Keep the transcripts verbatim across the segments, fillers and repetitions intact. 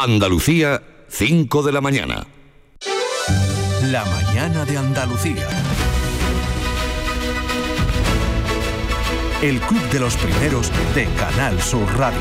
Andalucía, cinco de la mañana. La mañana de Andalucía. El Club de los Primeros de Canal Sur Radio.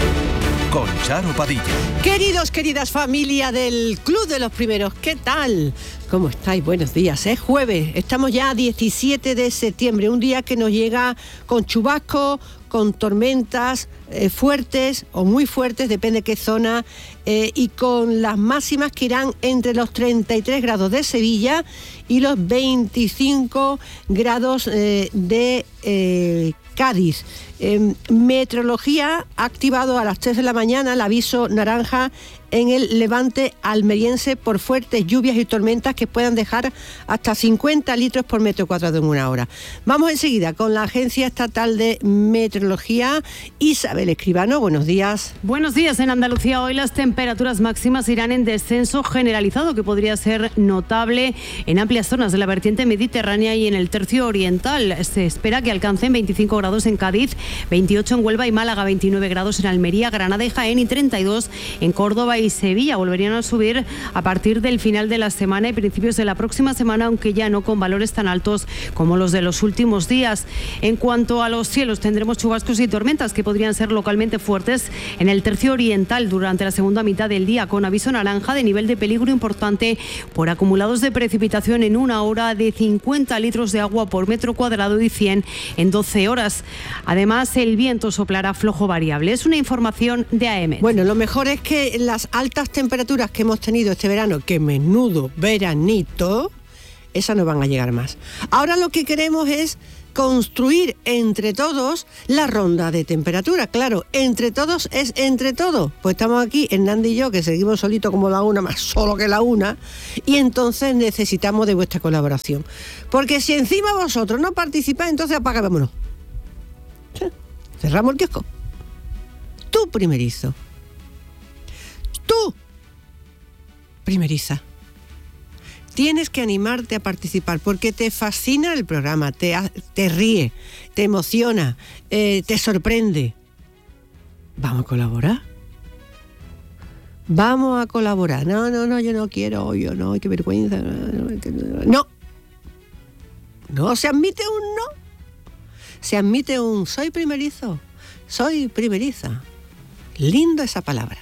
Con Charo Padilla. Queridos, queridas familia del Club de los Primeros, ¿qué tal? ¿Cómo estáis? Buenos días. Es jueves, estamos ya a diecisiete de septiembre, un día que nos llega con chubascos, con tormentas eh, fuertes o muy fuertes, depende de qué zona, eh, y con las máximas que irán entre los treinta y tres grados de Sevilla y los veinticinco grados eh, de eh, Cádiz. Eh, Meteorología ha activado a las tres de la mañana el aviso naranja en el levante almeriense por fuertes lluvias y tormentas que puedan dejar hasta cincuenta litros por metro cuadrado en una hora. Vamos enseguida con la Agencia Estatal de Meteorología. Isabel Escribano, buenos días. Buenos días. En Andalucía hoy las temperaturas máximas irán en descenso generalizado, que podría ser notable en amplias zonas de la vertiente mediterránea y en el tercio oriental. Se espera que alcancen veinticinco grados en Cádiz, veintiocho en Huelva y Málaga, veintinueve grados en Almería, Granada y Jaén y treinta y dos en Córdoba y Sevilla. Volverían a subir a partir del final de la semana y principios de la próxima semana, aunque ya no con valores tan altos como los de los últimos días. En cuanto a los cielos, tendremos chubascos y tormentas que podrían ser localmente fuertes en el tercio oriental durante la segunda mitad del día, con aviso naranja de nivel de peligro importante por acumulados de precipitación en una hora de cincuenta litros de agua por metro cuadrado y cien en doce horas. Además, el viento soplará flojo variable. Es una información de A E M E T. Bueno, lo mejor es que las altas temperaturas que hemos tenido este verano, que menudo veranito, esas no van a llegar más. Ahora lo que queremos es construir entre todos la ronda de temperatura. Claro, entre todos es entre todos. Pues estamos aquí, Hernández y yo, que seguimos solitos como la una, más solo que la una, y entonces necesitamos de vuestra colaboración. Porque si encima vosotros no participáis, entonces apagámonos. Cerramos el kiosco. Tú primerizo. Tú primeriza. Tienes que animarte a participar porque te fascina el programa, te, te ríe, te emociona, eh, te sorprende. ¿Vamos a colaborar? Vamos a colaborar. No, no, no, yo no quiero, yo no, qué vergüenza. No. No se admite un no. Se admite un soy primerizo, soy primeriza. Lindo esa palabra.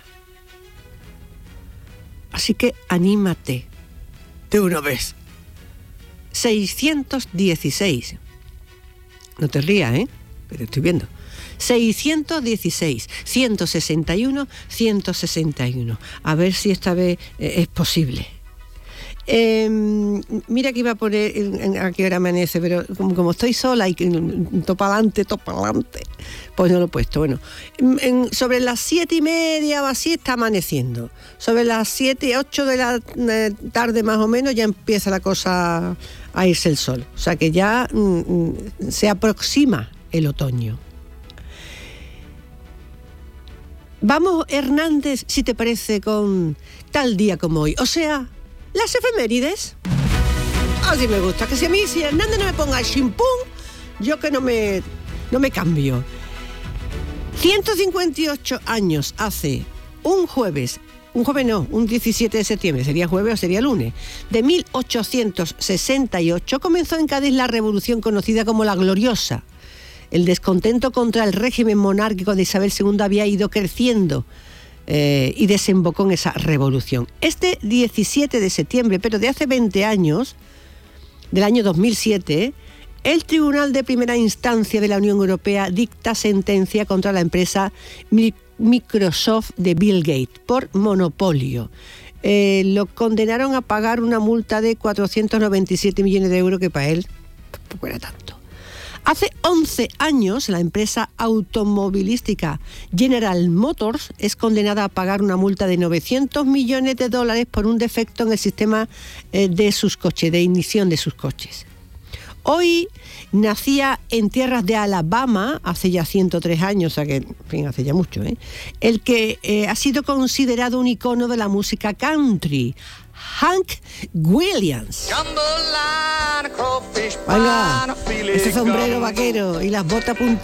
Así que anímate de una vez. seiscientos dieciséis. No te rías, ¿eh? Pero estoy viendo. seiscientos dieciséis, ciento sesenta y uno, ciento sesenta y uno. A ver si esta vez eh, es posible. Eh, mira que iba a poner en, en, a qué hora amanece, pero como, como estoy sola y topa adelante, topa adelante, pues no lo he puesto. Bueno, en, en, sobre las siete y media o así está amaneciendo. Sobre las siete, ocho de la eh, tarde más o menos ya empieza la cosa a irse el sol. O sea que ya mm, se aproxima el otoño. Vamos, Hernández, si te parece, con tal día como hoy. O sea, las efemérides. Así me gusta, que si a mí, si Hernández no me ponga el chimpún, yo que no me, no me cambio. ciento cincuenta y ocho años hace un jueves, un jueves no, un diecisiete de septiembre, sería jueves o sería lunes, de mil ochocientos sesenta y ocho comenzó en Cádiz la revolución conocida como la Gloriosa. El descontento contra el régimen monárquico de Isabel segunda había ido creciendo Eh, y desembocó en esa revolución. Este diecisiete de septiembre, pero de hace veinte años, del año dos mil siete, el Tribunal de Primera Instancia de la Unión Europea dicta sentencia contra la empresa Microsoft de Bill Gates por monopolio. Eh, lo condenaron a pagar una multa de cuatrocientos noventa y siete millones de euros, que para él tampoco era tanto. Hace once años, la empresa automovilística General Motors es condenada a pagar una multa de novecientos millones de dólares por un defecto en el sistema eh, de sus coches, de ignición de sus coches. Hoy nacía en tierras de Alabama, hace ya ciento tres años, o sea que, en fin, hace ya mucho, ¿eh? el que eh, ha sido considerado un icono de la música country, Hank Williams. Venga, ese sombrero vaquero y las botas puntiagudas.